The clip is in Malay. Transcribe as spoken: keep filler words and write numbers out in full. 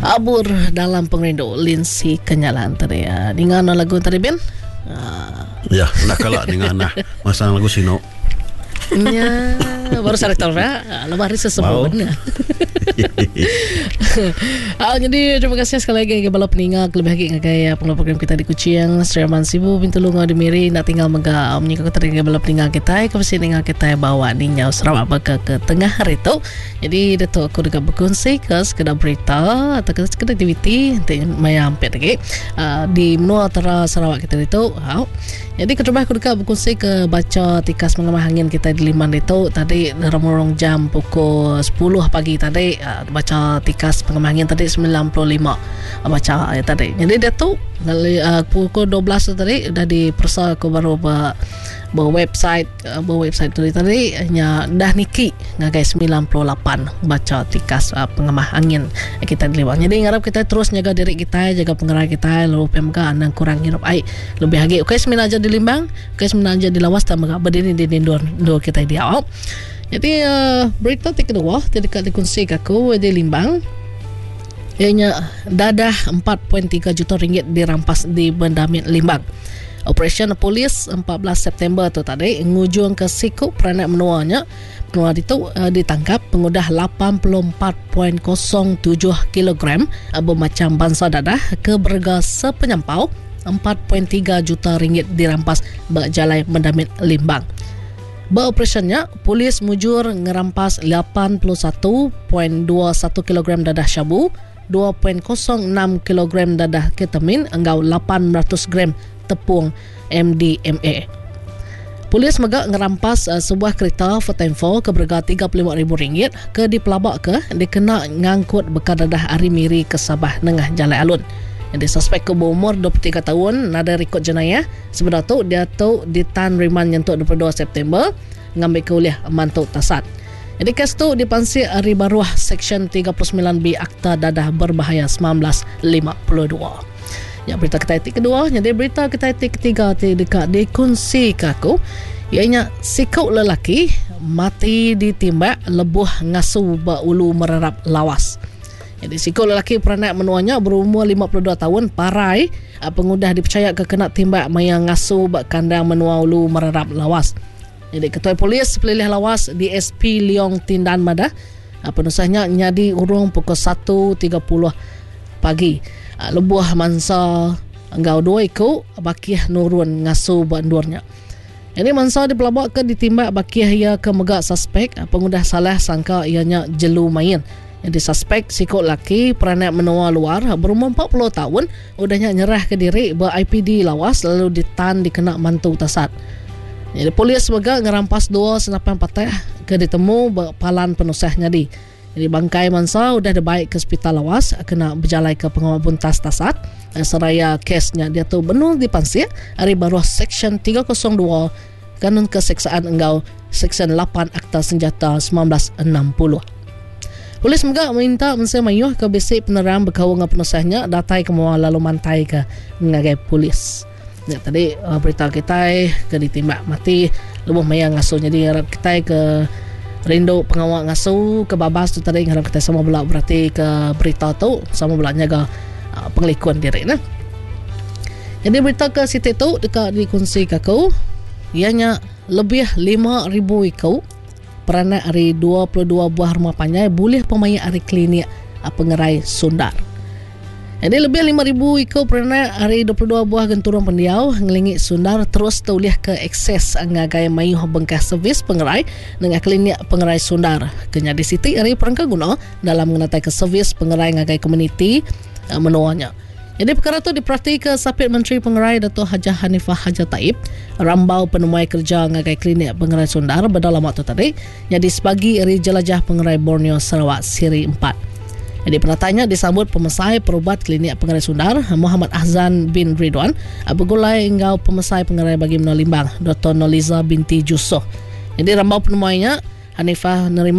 Abur dalam pengrindu Lindsay Kenyalan tadi ya. Dengan lagu tadi Ben. Uh, ya, nak kalah dengan nah masang lagu Sino. Ya, baru saya tahu ya. Lepas hari sesebut benar. Ah, jadi terima kasih sekali lagi kepada peninggal lebih lagi ngagaya program kita di Kuching Seraman Sibu Pintu Lunga di Miri nak tinggal mega menyika kita kepada peninggal kita ke peninggal kita bawa ninyau Sarawak baka ke tengah hari tu. Jadi datuk aku dekat berkongsi ke sekedar berita atau ke sekedar aktiviti maya hampir lagi uh, di menua utara Sarawak kita itu. Ha. Jadi keterima aku dekat berkongsi ke baca tikas mengamah angin kita di Liman itu tadi dalam rong jam pukul sepuluh pagi tadi uh, baca tikas pengamah angin tadi sembilan puluh lima uh, baca ya tadi. Jadi dia tu uh, pukul dua belas tadi dah dipersa aku baru ber, ber website uh, ber website tadi tadi nya dah niki ngagai sembilan puluh lapan baca tikas uh, pengamah angin kita di Liman. Jadi ngarap kita terus jaga diri kita, jaga pengerai kita, lalu P M K andang kurang hirup ai lebih lagi. Okey sembilan aja di Limbang, okey sembilan aja di Lawas dan berdiri di Dindor dua kita di awal. Jadi uh, berita kedua dekat dikongsi aku di Limbang. Ianya dadah empat koma tiga juta ringgit dirampas di Bendamit Limbang. Operasi polis empat belas September tu tadi ngujung ke siku peranak menuanya. Menua itu uh, ditangkap pengudah lapan puluh empat koma kosong tujuh kilogram uh, bermacam bangsa dadah ke berharga sepenyampau empat koma tiga juta ringgit dirampas berjalai Bendamit Limbang. Beroperasinya, polis mujur ngerampas lapan puluh satu koma dua satu kilogram dadah syabu, dua koma kosong enam kilogram dadah ketamin, enggau lapan ratus gram tepung M D M A. Polis megak ngerampas uh, sebuah kereta Fotemfo ke berharga tiga puluh lima ribu ringgit ke dipelabak ke dikena ngangkut bekal dadah Ari Miri ke Sabah Nengah Jalai Alun. Jadi suspek ke berumur dua puluh tiga tahun nada rekod jenayah. Sebenarnya tu dia tu ditahan riman nyentuk dua puluh dua September ngambil kuliah mantuk tasat. Jadi kes tu dipansir Ari Baruah Seksyen tiga puluh sembilan B Akta Dadah Berbahaya seribu sembilan ratus lima puluh dua. Ya, berita kita etik kedua. Jadi berita kita etik ketiga dekat dikongsi kaku. Ianya sikau lelaki mati ditimbak lebuh ngasuh baulu mererap lawas. Jadi sikau lelaki peranak menuanya berumur lima puluh dua tahun parai pengudah dipercaya ke kena timbak maya ngasuh bak kandang menua ulu mererap lawas. Jadi ketua polis pelilih lawas di S P Leong Tindan Madah penusahnya nyadi urung pukul satu tiga puluh pagi. Lebuh mansa enggau dua iku bakih nurun ngasuh bandurnya. Jadi mansa dipelabak ke ditimbak bakih ia ke megak suspek pengudah salah sangka ianya jelu main. Jadi suspek sikut laki peranak menua luar berumur empat puluh tahun udahnya nyerah ke diri ber I P D lawas lalu ditahan dikena mantu tasat. Jadi polis megak ngerampas dua senapan patah ke ditemu berpalan penusahnya di. Jadi bangkai mansa udah dibaik ke hospital lawas kena berjalai ke pengawal buntas tasat. Seraya kesnya dia tu benar dipansir Ari Baruah Seksyen tiga kosong dua Kanun Keseksaan Enggau Seksyen lapan Akta Senjata seribu sembilan ratus enam puluh. Polis megak minta mense mayuh ke basic peneram berkawal dengan penusahnya datai ke mawal lalu mantai ke ngagai polis. Ya, tadi uh, berita kita ke ditimbak mati lebuh maya ngasuh. Jadi harap kita ke rindu pengawal ngasuh ke babas tu tadi harap kita sama belak berarti ke berita tu sama belaknya ke uh, pengelikuan diri nah. Jadi berita ke Siti tu dekat dikongsi kaku ianya lebih lima ribu ikau peranak hari dua puluh dua buah rumah panjai boleh pemain hari klinik pengerai Sundar. Jadi lebih lima ribu ikau peranak hari dua puluh dua buah genturung pendiau ngelingi Sundar terus tuliah ke akses ngagai mayuh bengkas servis pengerai dengan klinik pengerai Sundar. Kenya di Siti hari perangka guna dalam mengenatai ke servis pengerai ngagai komuniti uh, menuanya. Jadi perkara itu diperhati ke Sapit Menteri Pengerai Datuk Hajah Hanifah Haja Taib rambau penemuai kerja ngagai klinik pengerai Sundar berdalam waktu tadi jadi sebagi eri jelajah pengerai Borneo Sarawak Siri empat. Jadi penatanya disambut pemesai perubat klinik pengerai Sundar Muhammad Ahzan bin Ridwan bergulai enggau pemesai pengerai bagi Menua Limbang Doktor Noliza binti Jusoh. Jadi rambau penemuainya Hanifah nerima